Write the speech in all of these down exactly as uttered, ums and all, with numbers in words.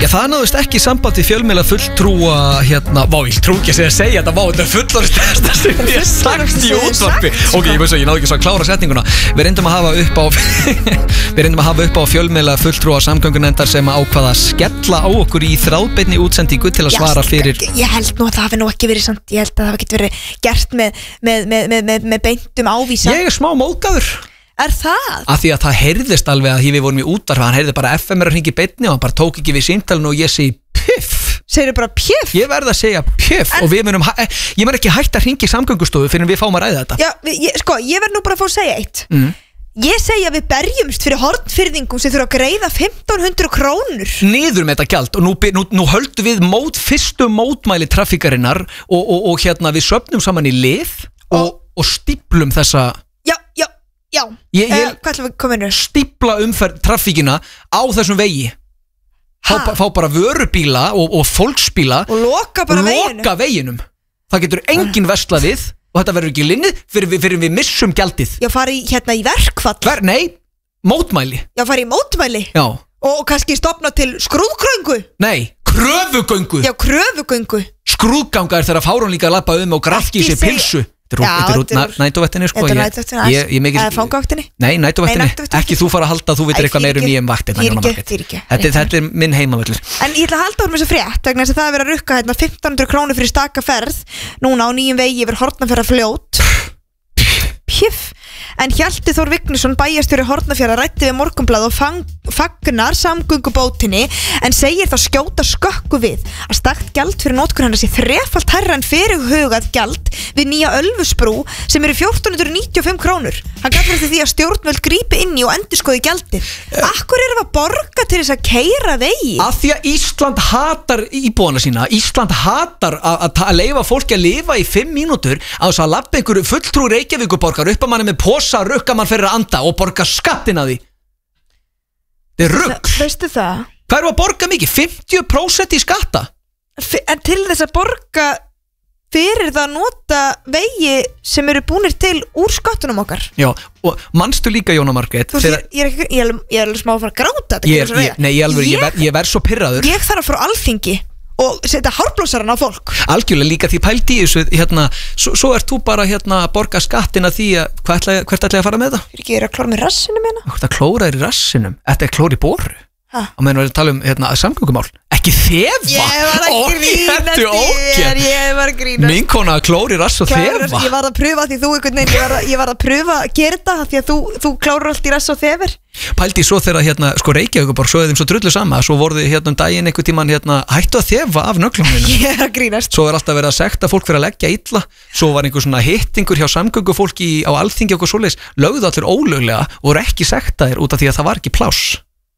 það náðust ekki samband í fjölmiðla fulltrúa hérna, vá, ég trú ekki að segja, segja þetta, vá, þetta er fullorðstesta sem ég sagt í útvarpi. Ok, ég veist að ég náðu ekki svo að klára setninguna. Við reyndum að hafa upp á Við reyndum að hafa upp á fjölmiðla fulltrúa samgöngunefndar sem ákvaða að skella á okkur í þráðbeinni útsendingu til að svara fyrir. Ég held nú að það hafi nú ekki verið samt, ég held að það hafi ekki verið gert með, með, með, með, með, með beintum ávísa. Ég er smá móðgæður. Er það? Af því að það heyrðist alveg að því við vorum í útvarp, hann heyrði bara F M er að hringi beinni og hann bara tók ekki við símtalinu og ég segi piff. Segir bara piff? Ég verð að segja piff en... og við munum, ég mun ekki hægt að hringi í samgöngustofu fyrir við fáum að ræða þetta. Já, ég, sko, ég verð nú bara að fá að segja eitt. Mm. Ég segja að við berjumst fyrir hornfirðingum sem þurfa að greiða fimmtán hundruð krónur. Niður með þetta gjald og nú, nú, nú höldum við mót, fyrstu mótmæli traffíkarinnar og, og, og hérna við söfnum saman í lið og, og, og stíplum þessa. Já, já, já. Ég, ég uh, hvað ætlum við kominu? Stípla umferð traffíkina á þessum vegi. Fá, fá bara vörubíla og, og fólksbíla og loka bara veginum. Loka veginum. Það getur engin verslað við og þetta verður ekki linnið fyrir, fyrir við missum gjaldið. Já, fari hérna í verkfall. Ver, nei, mótmæli. Já, fari í mótmæli. Já. Og, og kannski stopna til skrúðgöngu. Nei, kröfugöngu. Já, kröfugöngu. Skrúðganga er þegar fárún líka að lappa um og grafki í sig pilsu. Þetta er út nætuvættinni sko. Þetta er nætuvættinni, eða fangavaktinni. Nei, nætuvættinni, ekki þú fara að halda að þú veitir eitthvað meira um nýjum vakt. Þetta er minn heimavöllur. En ég ætla að halda úr með þessu frétt vegna þess að það er verið að rukka hérna fimmtán hundruð krónur fyrir staka ferð núna á nýjum vegi yfir Hornafjarðarfljót. Pjöf. En Hjalti Þór Vignisson, bæjarstjóri Hornafjarðar, ræddi við Morgunblað og fang, fagnar samgöngubótinni en segir það skjóta skökku við að stakt gjald fyrir notkun hennar sé þrefalt hærra en fyrirhugað gjald við nýja Ölfusbrú sem eru fjórtán hundruð níutíu og fimm krónur. Hann kallar eftir því að stjórnvöld grípi inn í og endurskoði gjaldið. Akkur erum við að borga til þess að keyra vegi? Af því að Ísland hatar íbúana sína. Ísland hatar að leyfa fólki að lifa í fimm mínútur á þess að labba einhver fulltrú Reykjavíkurborgar upp að manni með posa rukka mann fyrir að anda og borga skattin að því. Þetta er rugg. Veistu það? Hvað eru að borga mikið? fimmtíu prósent í skatta? En til þess að borga fyrir það að nota vegi sem eru búnir til úr skattunum okkar. Já, og manstu líka Jóna Margrét Þú veist, ég, ég, ég, ég er alveg smá að fara að gráta þetta. Ég, ég, nei, ég, alveg, ég, ver, ég verð svo pirraður. Ég þarf að fara á Alþingi og setja hárblósaran á fólk. Algjörlega líka því pældi í þessu hérna, svo, svo ert þú bara hérna að borga skattin að því að hvert ætla ég að fara með það? Ég er að klóra með rassinum hérna. Þú ert að klóra þér í rassinum? Þetta er klór í boru? Og meðan við erum að tala um hérna, samgöngumál. Ekki þefa? Ég var að grínast þér. Ég var að grínast. Mín kona að klóri rass og þefa. Ég var að pröfa því þú einhvern veginn, ég var að, ég var að pröfa að gera þetta því að þú, þú klórar allt í rass og þefur. Pældi svo þegar hérna, sko Reykjavíkurborg svo er þeim svo drullu sama, svo voruð þið hérna um daginn einhvern tímann hérna, hættu að þefa af nöglunum. Ég er að grínast. Svo er alltaf verið að sekta fólk fyrir að leggja illa. Svo var einhver svona hittingur hjá samgöngufólki á Alþingi og svoleiðis, lögðu allir ólöglega og voru ekki sektaðir út af því að það var ekki pláss.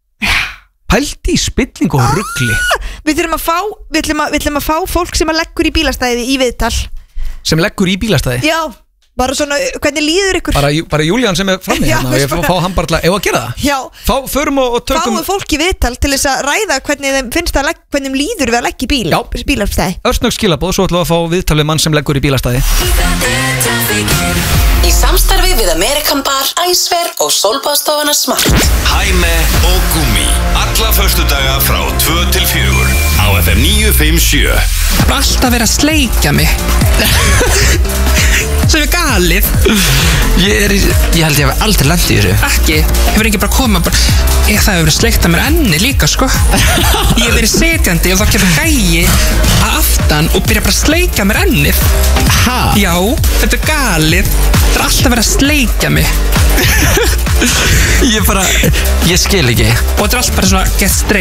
Pældi í spilling og rugli. Við þurfum að fá, við ætlum að, við ætlum að fá fólk sem að leggur í bílastæði í viðtal. Sem leggur í bílastæði? Já, bara svona, hvernig líður ykkur? Bara, bara Júlían sem er frammi hérna og ég fá, fá hann bara til að, ef að gera það? Já. Fá, förum og, og tökum... Fáum fólk í viðtal til þess að ræða hvernig þeim finnst að, legg, hvernig þeim líður við að leggja í bíl. Já. Bílastæði. Örsnögg skilaboð, svo ætlum við að fá viðtal við mann sem leggur í bílastæði. Í samstarfi við Amerikan Bar, Æsver og Sólbaðstofuna Smart. Hæme og Gúmi. Alla föstudaga frá tvö til fjögur á F M níu fimm sjö. Alltaf verið að sleikja mig. Sem er galið. Ég er í, ég held ég hef aldrei lent í þessu. Ekki, hefur ekki bara komið bara, ég það hefur verið sleikt að mér enni líka sko. Ég hef verið setjandi og þá kemur gæi að aftan og byrja bara að sleika mér ennið. Ha? Já, þetta er galið. Það er alltaf verið að sleika mig. Ég bara, ég skil ekki. Og þetta er alltaf bara svona get straight.